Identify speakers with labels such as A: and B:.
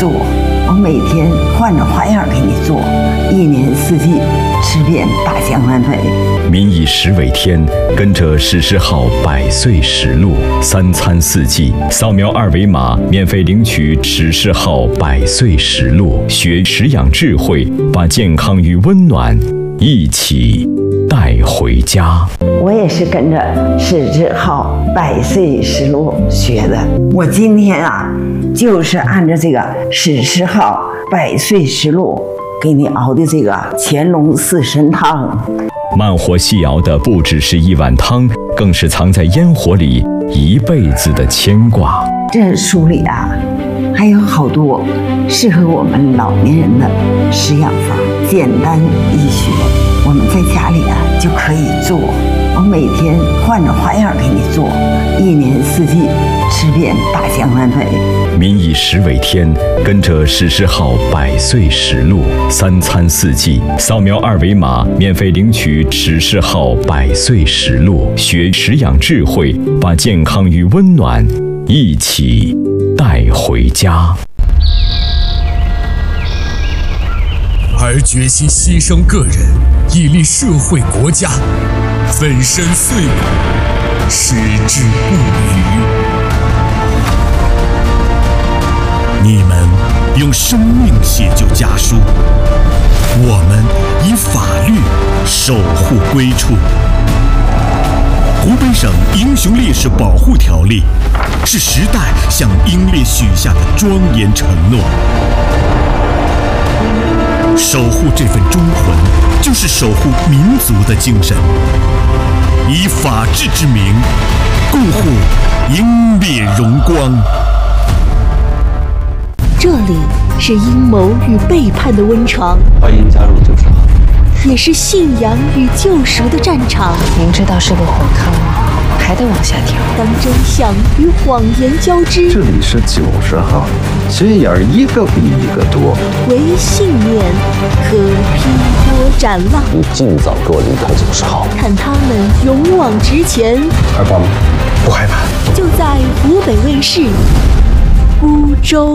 A: 做，我每天换着花样给你做，一年四季吃遍大江南北。
B: 民以食为天，跟着史诗号百岁实录，3餐4季，扫描2维码免费领取史诗号百岁实录，学食养智慧，把健康与温暖一起带回家。
A: 我也是跟着史诗号百岁实录学的。我今天就是按照这个史诗号百岁实录给你熬的这个乾隆4神汤。
B: 慢火细熬的不只是一碗汤，更是藏在烟火里一辈子的牵挂。
A: 这书里还有好多适合我们老年人的食养法，简单易学，我们在家里就可以做。我每天换着花样给你做，一年四季吃遍大江南北。
B: 民以食为天，跟着史诗号百岁实录，3餐4季，扫描2维码免费领取史诗号百岁实录，学食养智慧，把健康与温暖一起带回家。
C: 而决心牺牲个人，以利社会国家，粉身碎骨，矢志不渝。你们用生命写就家书，我们以法律守护归处。湖北省英雄烈士保护条例是时代向英烈许下的庄严承诺。守护这份忠魂，就是守护民族的精神。以法治之名，共护英烈荣光。
D: 这里是阴谋与背叛的温床，
E: 欢迎加入9号，
D: 也是信仰与救赎的战场。
F: 明知道是个火坑，还得往下跳。
D: 当真相与谎言交织，
E: 这里是90号，心眼一个比一个多。
D: 唯信念可劈波斩浪。
E: 你尽早给我离开90号，
D: 看他们勇往直前。
E: 害怕吗？不害怕。
D: 就在湖北卫视《孤舟》。